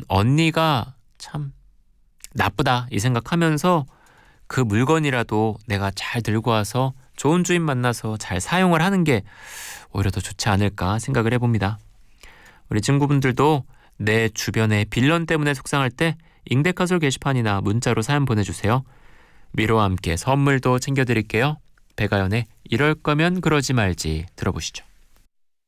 언니가 참 나쁘다 이 생각하면서 그 물건이라도 내가 잘 들고 와서 좋은 주인 만나서 잘 사용을 하는 게 오히려 더 좋지 않을까 생각을 해봅니다. 우리 친구분들도 내 주변에 빌런 때문에 속상할 때 잉대카솔 게시판이나 문자로 사연 보내주세요. 위로와 함께 선물도 챙겨드릴게요. 백아연의 이럴 거면 그러지 말지 들어보시죠.